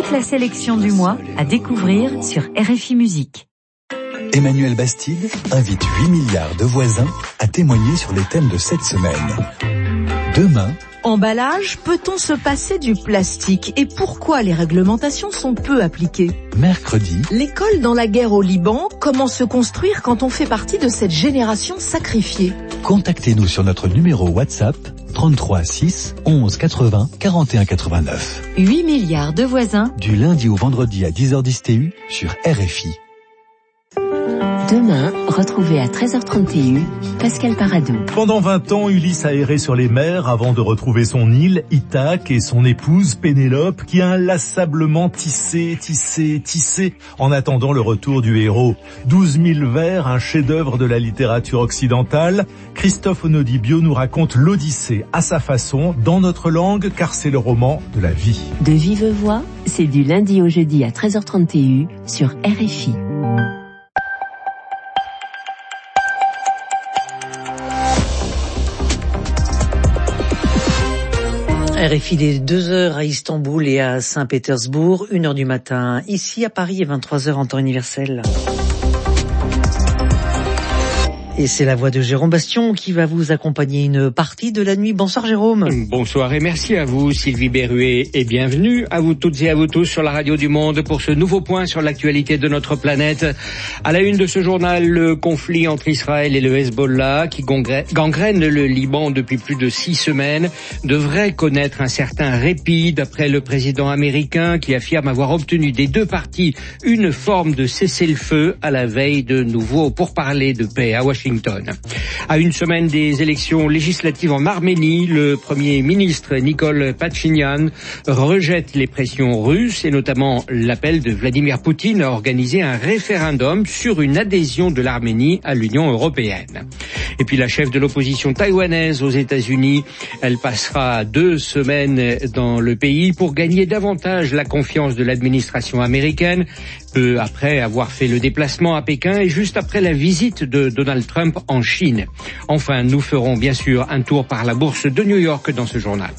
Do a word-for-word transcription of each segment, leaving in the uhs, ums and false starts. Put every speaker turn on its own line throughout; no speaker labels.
toute la sélection du mois à découvrir sur R F I Musique.
Emmanuel Bastide invite huit milliards de voisins à témoigner sur les thèmes de cette semaine. Demain,
emballage, peut-on se passer du plastique et pourquoi les réglementations sont peu appliquées?
mercredi,
l'école dans la guerre au Liban, comment se construire quand on fait partie de cette génération sacrifiée?
Contactez-nous sur notre numéro WhatsApp trente-trois six onze quatre-vingts quarante et un quatre-vingt-neuf.
huit milliards de voisins.
Du lundi au vendredi à dix heures dix T U sur R F I.
Demain, retrouvez à treize heures trente Pascal Paradou.
Pendant vingt ans, Ulysse a erré sur les mers avant de retrouver son île, Ithaque, et son épouse Pénélope, qui a inlassablement tissé, tissé, tissé, en attendant le retour du héros. douze mille vers, un chef-d'œuvre de la littérature occidentale. Christophe Onodibio nous raconte l'Odyssée à sa façon, dans notre langue, car c'est le roman de la vie.
De vive voix, c'est du lundi au jeudi à treize heures trente sur R F I.
R F I des deux heures à Istanbul et à Saint-Pétersbourg, une heure du matin. Ici à Paris, et vingt-trois heures en temps universel. Et c'est la voix de Jérôme Bastion qui va vous accompagner une partie de la nuit. Bonsoir Jérôme.
Bonsoir et merci à vous Sylvie Berruet et bienvenue à vous toutes et à vous tous sur la radio du Monde pour ce nouveau point sur l'actualité de notre planète. À la une de ce journal, le conflit entre Israël et le Hezbollah qui gangrène le Liban depuis plus de six semaines devrait connaître un certain répit d'après le président américain qui affirme avoir obtenu des deux parties une forme de cessez-le-feu à la veille de nouveaux pourparlers de paix à Washington. À une semaine des élections législatives en Arménie, le Premier ministre Nikol Pachinian rejette les pressions russes et notamment l'appel de Vladimir Poutine à organiser un référendum sur une adhésion de l'Arménie à l'Union européenne. Et puis la chef de l'opposition taïwanaise aux États-Unis, elle passera deux semaines dans le pays pour gagner davantage la confiance de l'administration américaine, peu après avoir fait le déplacement à Pékin et juste après la visite de Donald Trump en Chine. Enfin, nous ferons bien sûr un tour par la bourse de New York dans ce journal.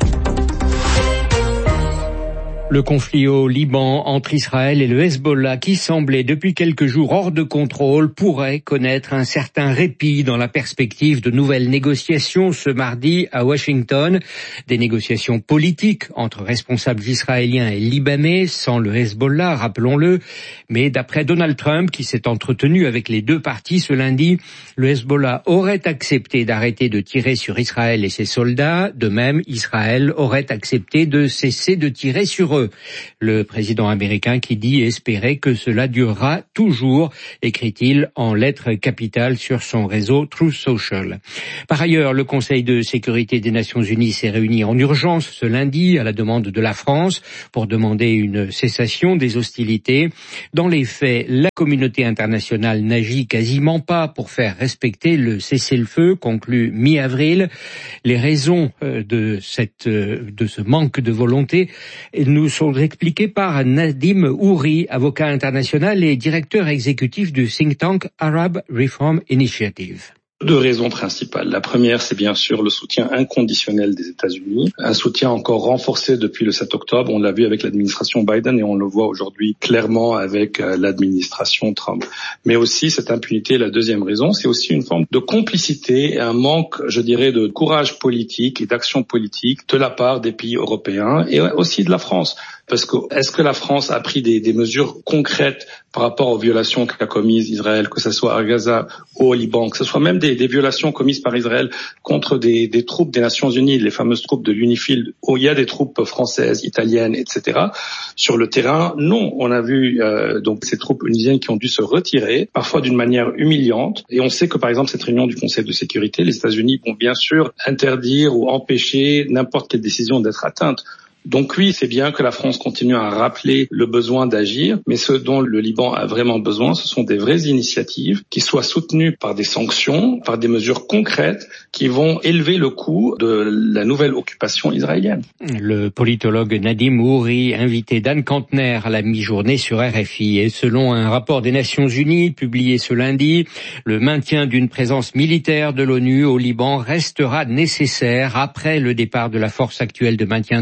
Le conflit au Liban entre Israël et le Hezbollah, qui semblait depuis quelques jours hors de contrôle, pourrait connaître un certain répit dans la perspective de nouvelles négociations ce mardi à Washington. Des négociations politiques entre responsables israéliens et libanais, sans le Hezbollah, rappelons-le. Mais d'après Donald Trump, qui s'est entretenu avec les deux parties ce lundi, le Hezbollah aurait accepté d'arrêter de tirer sur Israël et ses soldats. De même, Israël aurait accepté de cesser de tirer sur eux. Le président américain qui dit espérer que cela durera toujours, écrit-il en lettres capitales sur son réseau Truth Social. Par ailleurs, le Conseil de sécurité des Nations Unies s'est réuni en urgence ce lundi à la demande de la France pour demander une cessation des hostilités. Dans les faits, la communauté internationale n'agit quasiment pas pour faire respecter le cessez-le-feu conclu mi-avril. Les raisons de cette, de ce manque de volonté nous sont expliquées par Nadim Houri, avocat international et directeur exécutif du think tank Arab Reform Initiative.
Deux raisons principales. La première, c'est bien sûr le soutien inconditionnel des États-Unis, un soutien encore renforcé depuis le sept octobre. On l'a vu avec l'administration Biden et on le voit aujourd'hui clairement avec l'administration Trump. Mais aussi, cette impunité, la deuxième raison, c'est aussi une forme de complicité et un manque, je dirais, de courage politique et d'action politique de la part des pays européens et aussi de la France. Parce que est-ce que la France a pris des, des mesures concrètes par rapport aux violations qu'a commises Israël, que ce soit à Gaza ou au Liban, que ce soit même des, des violations commises par Israël contre des, des troupes des Nations Unies, les fameuses troupes de l'UNIFIL, où il y a des troupes françaises, italiennes, et cetera. Sur le terrain, non. On a vu euh, donc ces troupes onusiennes qui ont dû se retirer, parfois d'une manière humiliante. Et on sait que par exemple cette réunion du Conseil de sécurité, les États-Unis vont bien sûr interdire ou empêcher n'importe quelle décision d'être atteinte. Donc oui, c'est bien que la France continue à rappeler le besoin d'agir, mais ce dont le Liban a vraiment besoin, ce sont des vraies initiatives qui soient soutenues par des sanctions, par des mesures concrètes qui vont élever le coût de la nouvelle occupation israélienne.
Le politologue Nadim Houri, invité d'Anne Kantner à la mi-journée sur R F I. Et selon un rapport des Nations Unies publié ce lundi, le maintien d'une présence militaire de l'ONU au Liban restera nécessaire après le départ de la force actuelle de maintien de la paix,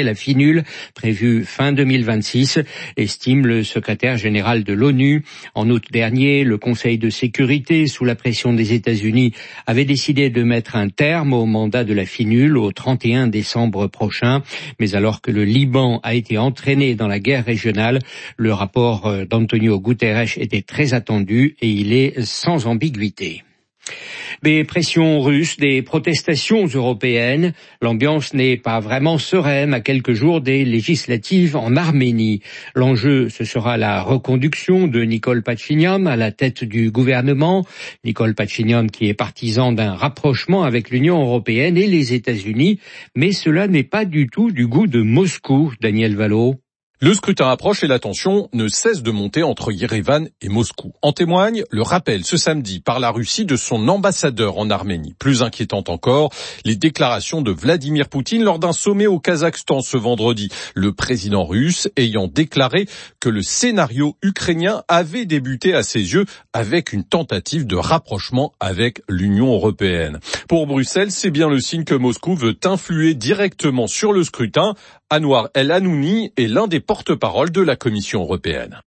la finule prévue fin deux mille vingt-six, estime le secrétaire général de l'ONU. En août dernier, le Conseil de sécurité, sous la pression des États-Unis, avait décidé de mettre un terme au mandat de la finule au trente et un décembre prochain. Mais alors que le Liban a été entraîné dans la guerre régionale, le rapport d'Antonio Guterres était très attendu et il est sans ambiguïté. Des pressions russes, des protestations européennes, l'ambiance n'est pas vraiment sereine à quelques jours des législatives en Arménie. L'enjeu, ce sera la reconduction de Nikol Pachinian à la tête du gouvernement. Nikol Pachinian qui est partisan d'un rapprochement avec l'Union européenne et les États-Unis, mais cela n'est pas du tout du goût de Moscou, Daniel Valo.
Le scrutin approche et la tension ne cesse de monter entre Yerevan et Moscou. En témoigne le rappel ce samedi par la Russie de son ambassadeur en Arménie. Plus inquiétant encore, les déclarations de Vladimir Poutine lors d'un sommet au Kazakhstan ce vendredi. Le président russe ayant déclaré que le scénario ukrainien avait débuté à ses yeux avec une tentative de rapprochement avec l'Union européenne. Pour Bruxelles, c'est bien le signe que Moscou veut influer directement sur le scrutin. Anwar El Hanouni est l'un des porte-parole de la Commission européenne.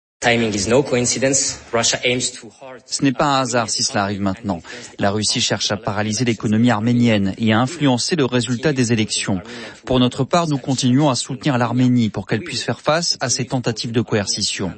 Ce n'est pas un hasard si cela arrive maintenant. La Russie cherche à paralyser l'économie arménienne et à influencer le résultat des élections. Pour notre part, nous continuons à soutenir l'Arménie pour qu'elle puisse faire face à ces tentatives de coercition.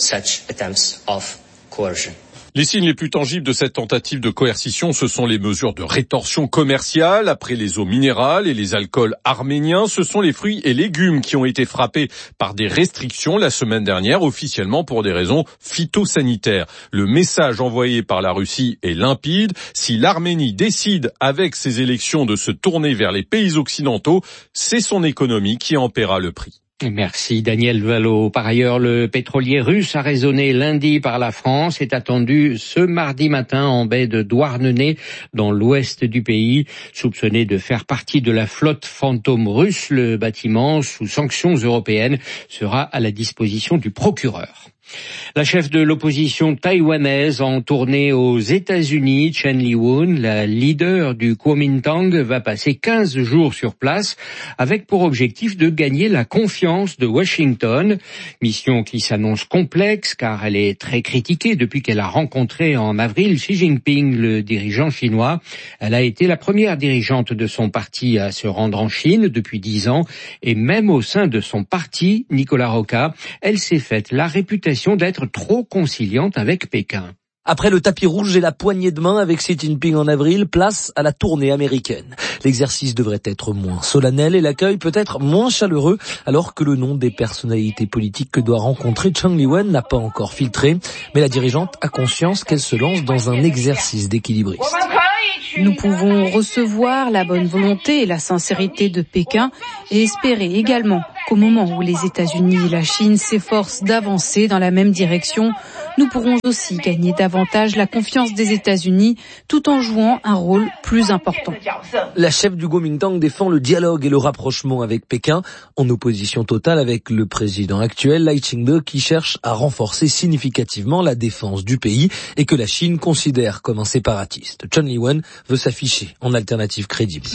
Les signes les plus tangibles de cette tentative de coercition, ce sont les mesures de rétorsion commerciale. Après les eaux minérales et les alcools arméniens, ce sont les fruits et légumes qui ont été frappés par des restrictions la semaine dernière, officiellement pour des raisons phytosanitaires. Le message envoyé par la Russie est limpide. Si l'Arménie décide, avec ces élections, de se tourner vers les pays occidentaux, c'est son économie qui en paiera le prix.
Merci Daniel Valo. Par ailleurs, le pétrolier russe arraisonné lundi par la France est attendu ce mardi matin en baie de Douarnenez, dans l'ouest du pays. Soupçonné de faire partie de la flotte fantôme russe, le bâtiment, sous sanctions européennes, sera à la disposition du procureur. La chef de l'opposition taïwanaise en tournée aux États-Unis, Chen Li-won, la leader du Kuomintang, va passer quinze jours sur place avec pour objectif de gagner la confiance de Washington. Mission qui s'annonce complexe car elle est très critiquée depuis qu'elle a rencontré en avril Xi Jinping, le dirigeant chinois. Elle a été la première dirigeante de son parti à se rendre en Chine depuis dix ans et même au sein de son parti, Nicolas Rocca, elle s'est faite la réputation d'être trop conciliante avec Pékin.
Après le tapis rouge et la poignée de main avec Xi Jinping en avril, place à la tournée américaine. L'exercice devrait être moins solennel et l'accueil peut-être moins chaleureux, alors que le nom des personnalités politiques que doit rencontrer Chen Li-won n'a pas encore filtré. Mais la dirigeante a conscience qu'elle se lance dans un exercice d'équilibrisme.
Nous pouvons recevoir la bonne volonté et la sincérité de Pékin et espérer également qu'au moment où les États-Unis et la Chine s'efforcent d'avancer dans la même direction, nous pourrons aussi gagner davantage la confiance des États-Unis tout en jouant un rôle plus important.
La chef du Kuomintang défend le dialogue et le rapprochement avec Pékin, en opposition totale avec le président actuel, Lai Ching-te, qui cherche à renforcer significativement la défense du pays et que la Chine considère comme un séparatiste. Chen Li-won veut s'afficher en alternative crédible.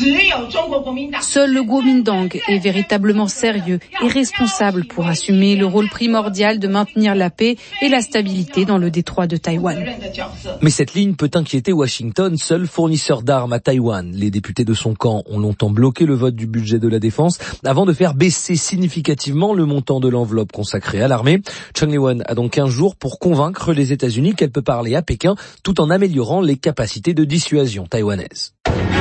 Seul le Kuomintang est véritablement sérieux et responsable pour assumer le rôle primordial de maintenir la paix et la stabilité dans le détroit de Taïwan.
Mais cette ligne peut inquiéter Washington, seul fournisseur d'armes à Taïwan. Les députés de son camp ont longtemps bloqué le vote du budget de la défense avant de faire baisser significativement le montant de l'enveloppe consacrée à l'armée. Chen Li-won a donc quinze jours pour convaincre les États-Unis qu'elle peut parler à Pékin tout en améliorant les capacités de dissuasion taïwanaises.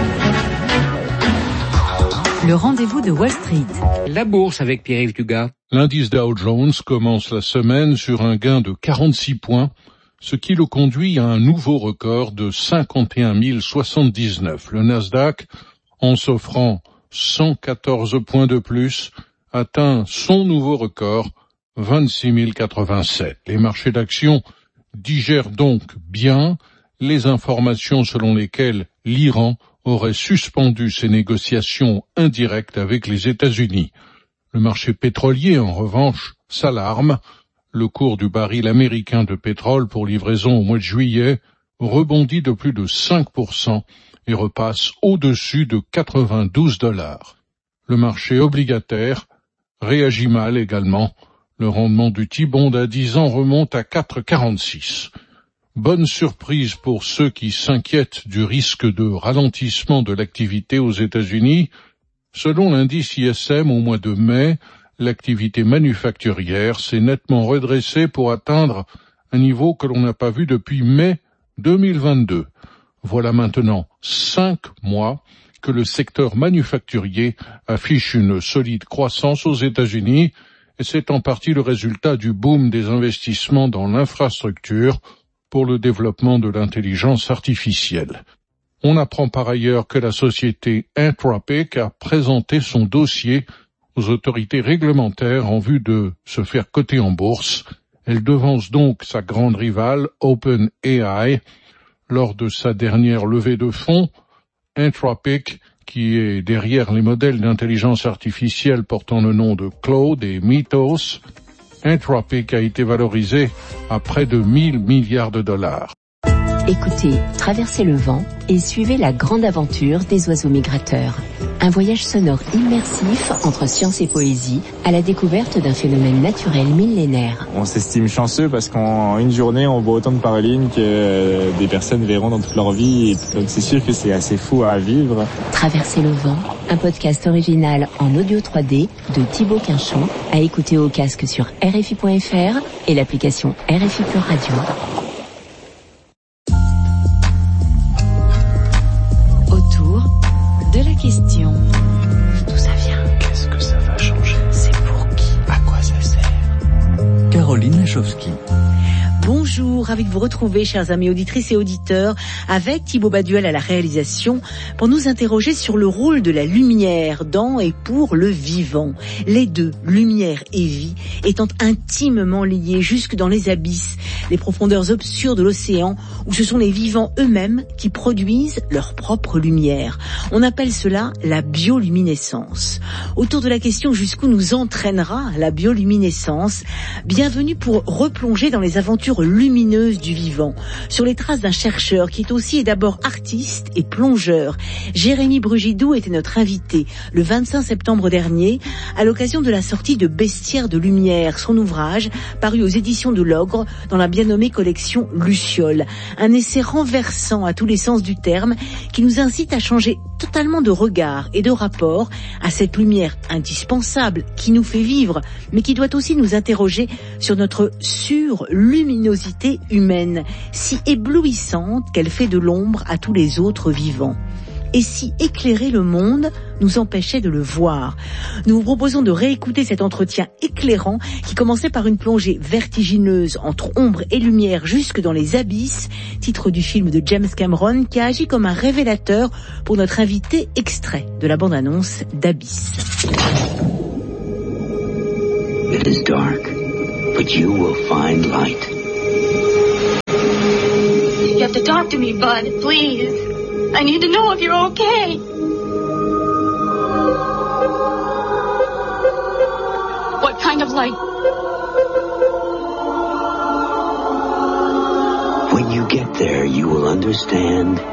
Le rendez-vous de Wall Street.
La bourse avec Pierre-Yves Dugas.
L'indice Dow Jones commence la semaine sur un gain de quarante-six points, ce qui le conduit à un nouveau record de cinquante et un mille soixante-dix-neuf. Le Nasdaq, en s'offrant cent quatorze points de plus, atteint son nouveau record, vingt-six mille quatre-vingt-sept. Les marchés d'actions digèrent donc bien les informations selon lesquelles l'Iran aurait suspendu ses négociations indirectes avec les États-Unis. Le marché pétrolier, en revanche, s'alarme. Le cours du baril américain de pétrole pour livraison au mois de juillet rebondit de plus de cinq pour cent et repasse au-dessus de quatre-vingt-douze dollars. Le marché obligataire réagit mal également. Le rendement du T-bond à dix ans remonte à quatre virgule quarante-six. Bonne surprise pour ceux qui s'inquiètent du risque de ralentissement de l'activité aux États-Unis. Selon l'indice I S M au mois de mai, l'activité manufacturière s'est nettement redressée pour atteindre un niveau que l'on n'a pas vu depuis mai deux mille vingt-deux. Voilà maintenant cinq mois que le secteur manufacturier affiche une solide croissance aux États-Unis et c'est en partie le résultat du boom des investissements dans l'infrastructure pour le développement de l'intelligence artificielle. On apprend par ailleurs que la société Anthropic a présenté son dossier aux autorités réglementaires en vue de se faire coter en bourse. Elle devance donc sa grande rivale OpenAI lors de sa dernière levée de fonds. Anthropic, qui est derrière les modèles d'intelligence artificielle portant le nom de Claude et Mythos, Anthropic a été valorisé à près de mille milliards de dollars.
Écoutez, traversez le vent et suivez la grande aventure des oiseaux migrateurs. Un voyage sonore immersif entre science et poésie à la découverte d'un phénomène naturel millénaire.
On s'estime chanceux parce qu'en une journée, on voit autant de parolignes que des personnes verront dans toute leur vie. Et donc c'est sûr que c'est assez fou à vivre.
Traverser le vent, un podcast original en audio trois D de Thibaut Quinchon, à écouter au casque sur R F I point F R et l'application R F I Pure Radio.
De la question.
D'où ça vient? Qu'est-ce que ça va changer? C'est pour qui? À quoi ça sert?
Caroline Lachowski.
Bonjour, ravi de vous retrouver, chers amis auditrices et auditeurs, avec Thibaut Baduel à la réalisation, pour nous interroger sur le rôle de la lumière dans et pour le vivant. Les deux, lumière et vie, étant intimement liés jusque dans les abysses, les profondeurs obscures de l'océan, où ce sont les vivants eux-mêmes qui produisent leur propre lumière. On appelle cela la bioluminescence. Autour de la question jusqu'où nous entraînera la bioluminescence, bienvenue pour replonger dans les aventures lumineuse du vivant, sur les traces d'un chercheur qui est aussi et d'abord artiste et plongeur. Jérémy Brugidou était notre invité le vingt-cinq septembre dernier à l'occasion de la sortie de Bestiaire de lumière, son ouvrage paru aux éditions de l'Ogre dans la bien nommée collection Luciole. Un essai renversant à tous les sens du terme qui nous incite à changer totalement de regard et de rapport à cette lumière indispensable qui nous fait vivre, mais qui doit aussi nous interroger sur notre surluminosité humaine, si éblouissante qu'elle fait de l'ombre à tous les autres vivants. Et si éclairer le monde nous empêchait de le voir. Nous vous proposons de réécouter cet entretien éclairant qui commençait par une plongée vertigineuse entre ombre et lumière jusque dans les abysses, titre du film de James Cameron, qui a agi comme un révélateur pour notre invité, extrait de la bande-annonce d'Abyss.
It is dark, but you will find light.
You have to talk to me, Bud, please. I need to know if you're okay. What kind of light?
When you get there, you will understand